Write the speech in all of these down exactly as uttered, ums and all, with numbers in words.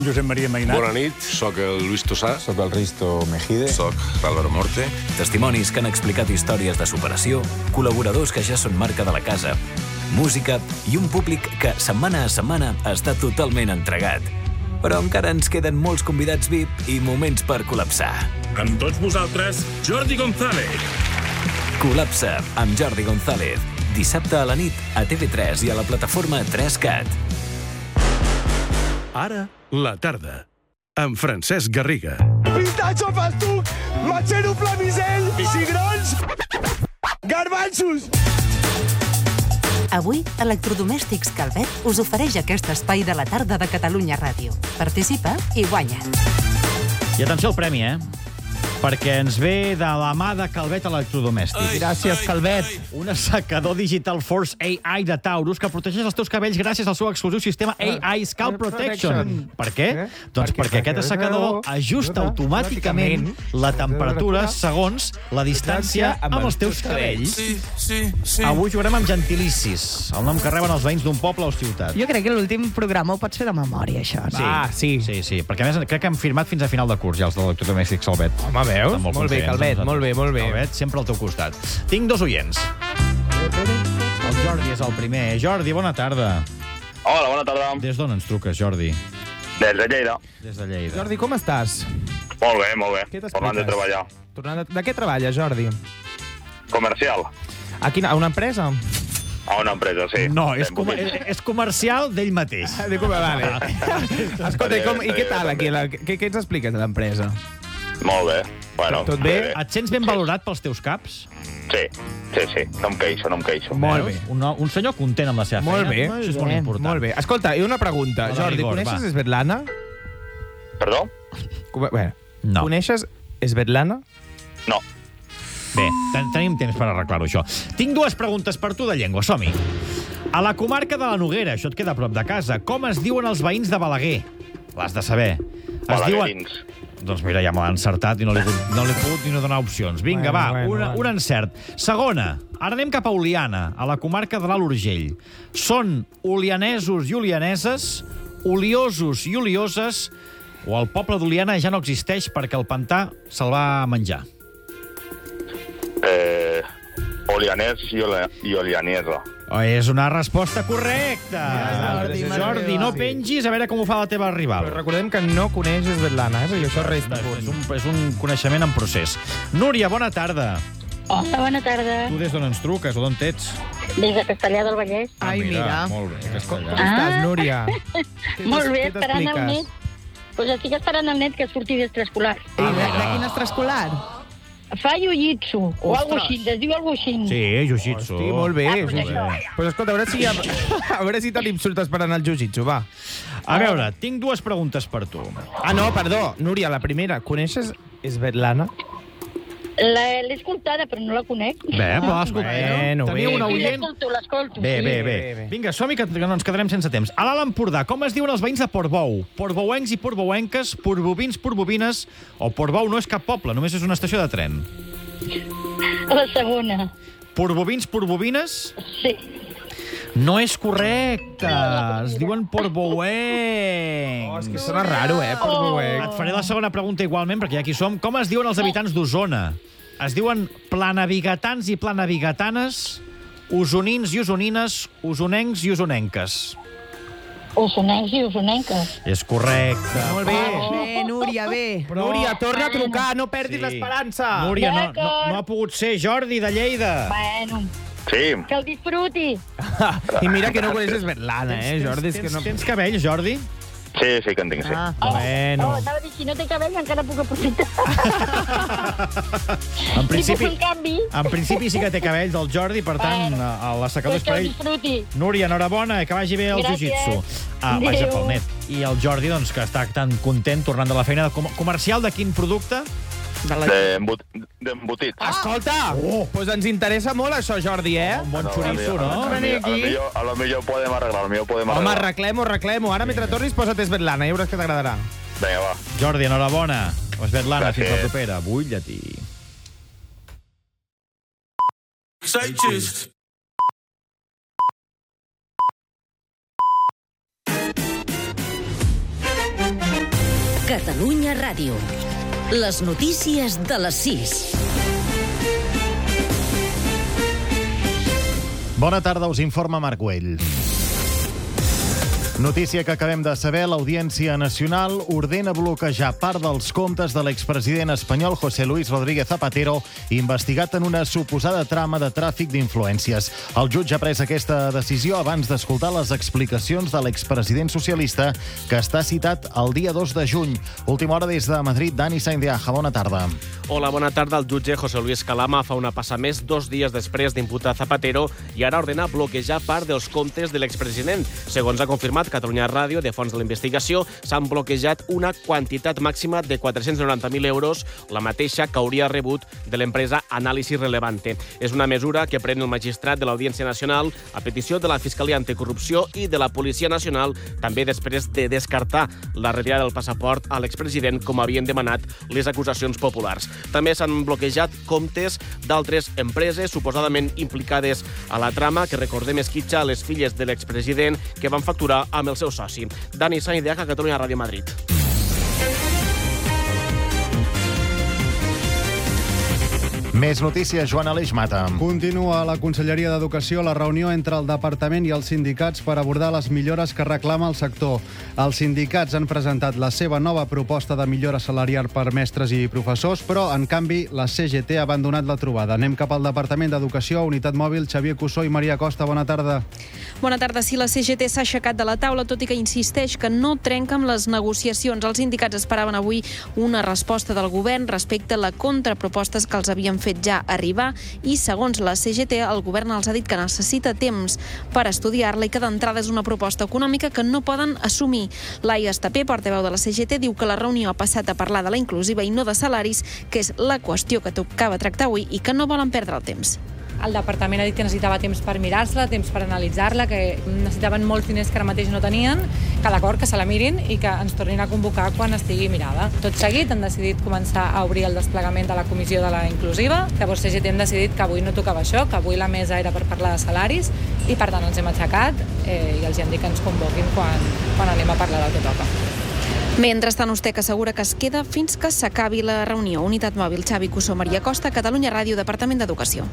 Josep Maria Mainat. Bona nit, sóc el Luis Tosà. Soc el Risto Mejide. Soc l'Àlvaro Morte. Testimonis que han explicat històries de superació, col·laboradors que ja són marca de la casa, música i un públic que setmana a setmana està totalment entregat. Però encara ens queden molts convidats V I P i moments per col·lapsar. Amb tots vosaltres, Jordi González. Col·lapsa amb Jordi González. Dissabte a la nit a T V tres i a la plataforma tres cat. Ara, la tarda, amb Francesc Garriga. Pintatxo festuc, matxero flamisell, cigrons, garbanxos. Avui, Electrodomèstics Calvet us ofereix aquest espai de la tarda de Catalunya Ràdio. Participa i guanya. I atenció al premi, eh? Perquè ens ve de la mà de Calvet Electrodomèstics. Gràcies, Calvet. Un assecador Digital Force A I de Taurus que protegeix els teus cabells gràcies al seu exclusiu sistema A I Scalp Protection. Per què? Doncs perquè aquest assecador ajusta automàticament la temperatura segons la distància amb els teus cabells. Avui jugarem amb gentilicis, el nom que reben els veïns d'un poble o ciutat. Jo crec que l'últim programa ho pots fer de memòria, això. Sí, sí, sí, sí, perquè a més crec que han firmat fins a final de curs ja els de l'Electrodomèstics Calvet. Home, veus? Molt, molt bé, Calvet, molt bé, molt bé. Calvet, sempre al teu costat. Tinc dos oients. El Jordi és el primer. Jordi, bona tarda. Hola, bona tarda. Des d'on ens truques, Jordi? Des de Lleida. Des de Lleida. Jordi, com estàs? Molt bé, molt bé. Què t'expliques? Tornant de treballar. Tornant de... de què treballes, Jordi? Comercial. A quina? A una empresa? A una empresa, sí. No, és, Ben com, poquit. és, és comercial d'ell mateix. De com... Vale. Escolta, i, com... i què tal aquí? La... Què, què ens expliques de l'empresa? Molt bé. Bueno, Tot bé? Et sents ben valorat pels teus caps? Sí, sí, sí. No em queixo, no em queixo. Molt bé. Un, un senyor content amb la seva Molt feina. bé. Això és molt important. Molt bé. Escolta, i una pregunta. La de Jordi, rigor, coneixes va. Svetlana? Perdó? Bé, No. coneixes Svetlana? No. Bé, ten tenim temps per arreglar-ho, això. Tinc dues preguntes per tu de llengua, som-hi. A la comarca de la Noguera, això et queda a prop de casa, com es diuen els veïns de Balaguer? L'has de saber. Es Balaguerins. Doncs mira, ja me l'ha encertat i no li, no li he pogut ni no donar opcions. Vinga, Bueno, va, bueno, una, bueno. un encert. Segona, ara anem cap a Oliana, a la comarca de l'Alt Urgell. Són olianesos i olianeses, oliosos i olioses, o el poble d'Oliana ja no existeix perquè el pantà se'l va menjar? Eh, Olianès i, Oli i Olianesa. Oh, és una resposta correcta. Jordi, Jordi, no pengis, a veure com ho fa la teva rival. Però recordem que no coneixes Svetlana, eh? I això resta És punts. un, és un coneixement en procés. Núria, bona tarda. Hola, bona tarda. Tu des d'on ens truques o d'on ets? Des de Castellà del Vallès. Ai, mira. Molt bé, Com Castellà. estàs, Núria? Molt bé, què esperant el t'expliques? net. Doncs estic esperant el net que surti d'extraescolar. I de, de quin extraescolar? Fa jiu-jitsu, o algo així, es diu algo així. Sí, jiu-jitsu. Hosti, molt bé. Ah, doncs sí, això. sí. Pues escolta, a veure si, a veure si tenim sort esperant el jiu-jitsu, va. A veure, tinc dues preguntes per tu. Ah, no, perdó. Núria, la primera. Coneixes Svetlana? La- L'he escoltada, però no la conec. Bé, però escolta, Bueno, tenia bé. una Sí, oient... l'escolto, l'escolto. Bé, sí. bé, bé. bé, bé. Vinga, som-hi, que no ens quedarem sense temps. A l'Alt Empordà, com es diuen els veïns de Portbou? Portbouencs i portbouenques, portbovins, portbovines... O Portbou no és cap poble, només és una estació de tren. La segona. Portbovins, portbovines... Sí. No és correcte. Es diuen portbouencs. Oh, és que sona raro, eh, per Boec. Et faré la segona pregunta igualment, perquè ja aquí som. Com es diuen els habitants d'Osona? Es diuen planavigatans i planavigatanes, usonins i usonines, usonencs i usonenques. Usonencs i usonenques. És correcte. Molt bé. Bé, Núria, bé. Però... Núria, torna a trucar, no perdis Sí. l'esperança. Núria, no, no, no ha pogut ser. Jordi, de Lleida. Bueno, Sí. que el disfruti. I mira que no coneixes Svetlana, eh, Jordi. És que Tens, no... tens cabell, Jordi? Sí, sí que en tinc, sí. Ah. Bueno. Oh, anava a dir, si no té cabell encara puc aprofitar. En Si puc principi, fer un canvi, en principi sí que té cabell del Jordi, per tant, Bueno. a l'assecador és pues que per el ell. disfruti. Núria, enhorabona, que vagi bé el Gràcies. jiu-jitsu. Ah, vaja Adéu. pel net. I el Jordi, doncs, que està tan content tornant de la feina. Com comercial de quin producte? De la... D'embut- D'embotit. Ah. Escolta, oh. pues ens interessa molt això, Jordi, eh? Un bon No, xoriço, a lo no? millor- a lo millor- A lo millor, a lo millor podem arreglar, a lo millor podem Home, arreglar. arreglem-ho, arreglem-ho. Ara, mentre tornis, posa't Svetlana, ja veuràs que t'agradarà. Vinga, va. Jordi, enhorabona. Svetlana, fins la Gràcies. propera. Bulla-t'hi. Catalunya Ràdio. Les notícies de les sis. Bona tarda, us informa Marc Güell. Notícia que acabem de saber, l'Audiència Nacional ordena bloquejar part dels comptes de l'expresident espanyol José Luis Rodríguez Zapatero, investigat en una suposada trama de tràfic d'influències. El jutge ha pres aquesta decisió abans d'escoltar les explicacions de l'expresident socialista, que està citat el dia dos de juny. Última hora des de Madrid, Dani Sainz de Aja. Bona tarda. Hola, bona tarda. El jutge José Luis Calama fa una passa més dos dies després d'imputar Zapatero i ara ordena bloquejar part dels comptes de l'expresident. Segons ha confirmat Catalunya Ràdio, de fons de la investigació, s'han bloquejat una quantitat màxima de quatre-cents noranta mil euros, la mateixa que hauria rebut de l'empresa Anàlisi Relevante. És una mesura que pren el magistrat de l'Audiència Nacional a petició de la Fiscalia Anticorrupció i de la Policia Nacional, també després de descartar la retirada del passaport a l'expresident, com havien demanat les acusacions populars. També s'han bloquejat comptes d'altres empreses suposadament implicades a la trama, que recordem esquitxa a les filles de l'expresident que van facturar amb el seu soci. Dani Sainz de Aja, Catalunya Ràdio, Madrid. Més notícies, Joan Aleix Mata. Continua a la Conselleria d'Educació la reunió entre el Departament i els sindicats per abordar les millores que reclama el sector. Els sindicats han presentat la seva nova proposta de millora salarial per mestres i professors, però, en canvi, la C G T ha abandonat la trobada. Anem cap al Departament d'Educació, Unitat Mòbil, Xavier Cussó i Maria Costa. Bona tarda. Bona tarda. Sí, la C G T s'ha aixecat de la taula, tot i que insisteix que no trenca amb les negociacions. Els sindicats esperaven avui una resposta del govern respecte a la contrapropostes que els havien fet ja arribar i, segons la C G T, el govern els ha dit que necessita temps per estudiar-la i que d'entrada és una proposta econòmica que no poden assumir. Laia Estapé, portaveu de la C G T, diu que la reunió ha passat a parlar de la inclusiva i no de salaris, que és la qüestió que tocava tractar avui i que no volen perdre el temps. El departament ha dit que necessitava temps per mirar-se-la, temps per analitzar-la, que necessitaven molts diners que ara mateix no tenien, que d'acord, que se la mirin i que ens tornin a convocar quan estigui mirada. Tot seguit han decidit començar a obrir el desplegament de la comissió de la inclusiva. Llavors C G T hem decidit que avui no tocava això, que avui la mesa era per parlar de salaris i per tant ens hem aixecat eh, i els hem dit que ens convoquin quan, quan anem a parlar del que toca. Mentrestant, Ustec assegura que es queda fins que s'acabi la reunió. Unitat Mòbil, Xavi Cussó, Maria Costa, Catalunya Ràdio, Departament d'Educació.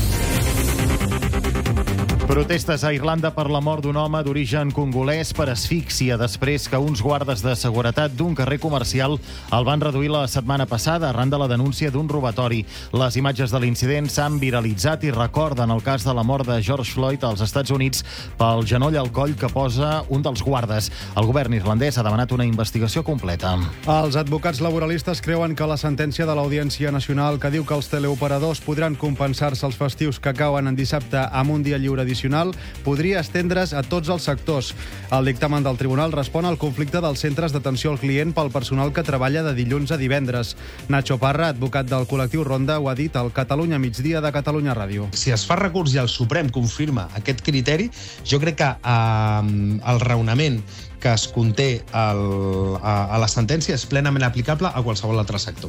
Protestes a Irlanda per la mort d'un home d'origen congolès per asfíxia després que uns guardes de seguretat d'un carrer comercial el van reduir la setmana passada arran de la denúncia d'un robatori. Les imatges de l'incident s'han viralitzat i recorden el cas de la mort de George Floyd als Estats Units pel genoll al coll que posa un dels guardes. El govern irlandès ha demanat una investigació completa. Els advocats laboralistes creuen que la sentència de l'Audiència Nacional que diu que els teleoperadors podran compensar-se els festius que cauen en dissabte amb un dia lliure addicional podria estendre's a tots els sectors. El dictamen del tribunal respon al conflicte dels centres d'atenció al client pel personal que treballa de dilluns a divendres. Nacho Parra, advocat del col·lectiu Ronda, ho ha dit al Catalunya Migdia de Catalunya Ràdio. Si es fa recurs i el Suprem confirma aquest criteri, jo crec que eh, el raonament que es conté el, a, a la sentència és plenament aplicable a qualsevol altre sector.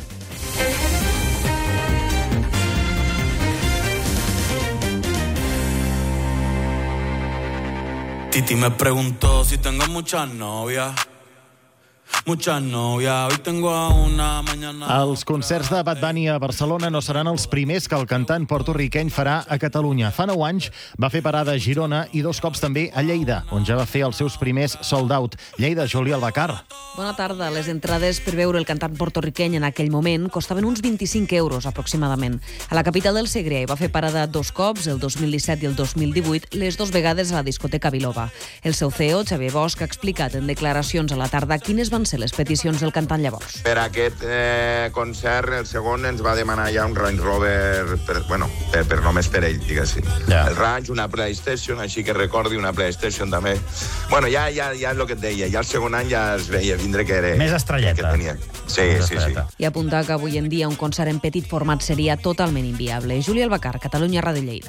Titi me preguntó si tengo muchas novias. Muchas novias, hoy tengo a una, mañana... Els concerts de Bad Bunny a Barcelona no seran els primers que el cantant porto-riqueny farà a Catalunya. Fa nou anys va fer parada a Girona i dos cops també a Lleida, on ja va fer els seus primers sold out. Lleida, Juli Albacar. Bona tarda. Les entrades per veure el cantant porto-riqueny en aquell moment costaven uns vint-i-cinc euros, aproximadament. A la capital del Segre va fer parada dos cops, el dos mil disset i el dos mil divuit, les dues vegades a la discoteca Biloba. El seu C E O, Xavier Bosch, ha explicat en declaracions a la tarda quines van ser les peticions del cantant llavors. Per aquest eh, concert, el segon ens va demanar ja un Range Rover, per, bueno, per, per només per ell, diguéssim. Yeah. El Range, una PlayStation, així que recordi una PlayStation també. Bueno, ja, ja, ja és el que et deia, ja el segon any ja es veia vindre que era... Més estrelleta. Que tenia. Sí, Més sí, sí. I apuntar que avui en dia un concert en petit format seria totalment inviable. Juli Albacar, Catalunya Ràdio, Lleida.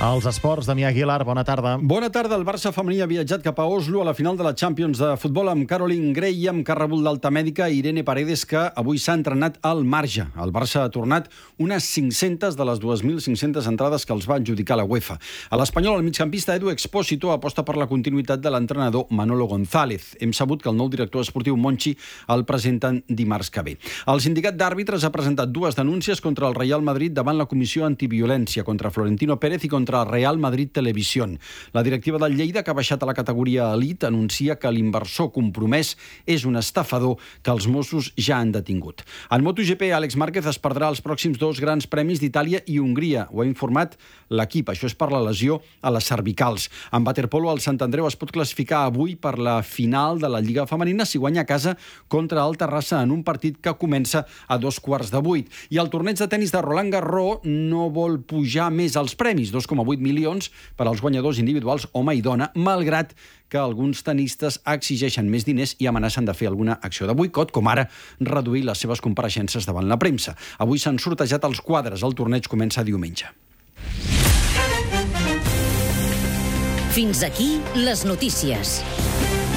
Els esports, Damià Aguilar, bona tarda. Bona tarda. El Barça femení ha viatjat cap a Oslo a la final de la Champions de futbol amb Caroline Graham, que ha rebut l'alta mèdica, i Irene Paredes, que avui s'ha entrenat al marge. El Barça ha tornat unes cinc-centes de les dues mil cinc-centes entrades que els va adjudicar la UEFA. A l'Espanyol, el migcampista Edu Expósito aposta per la continuïtat de l'entrenador Manolo González. Hem sabut que el nou director esportiu Monchi el presenten dimarts que ve. El sindicat d'àrbitres ha presentat dues denúncies contra el Real Madrid davant la Comissió Antiviolència, contra Florentino Pérez i contra el Real Madrid Televisión. La directiva del Lleida, que ha baixat a la categoria elit, anuncia que l'inversor compromès és un estafador que els Mossos ja han detingut. En MotoGP, Àlex Márquez es perdrà els pròxims dos grans premis d'Itàlia i Hongria. Ho ha informat l'equip. Això és per la lesió a les cervicals. En waterpolo, el Sant Andreu es pot classificar avui per la final de la Lliga Femenina si guanya a casa contra el Terrassa en un partit que comença a dos quarts de vuit. I el torneig de tenis de Roland Garros no vol pujar més els premis, dos coma vuit milions per als guanyadors individuals home i dona, malgrat que alguns tenistes exigeixen més diners i amenacen de fer alguna acció de boicot, com ara reduir les seves compareixences davant la premsa. Avui s'han sortejat els quadres. El torneig comença diumenge. Fins aquí les notícies.